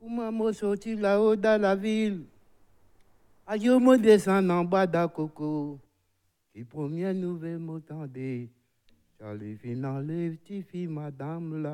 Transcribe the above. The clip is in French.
Pour moi, sorti là-haut dans la ville. Aïe, me descend en bas d'Akoko. Qui première nouvelle m'attendait. J'allais finir les petites filles, madame là.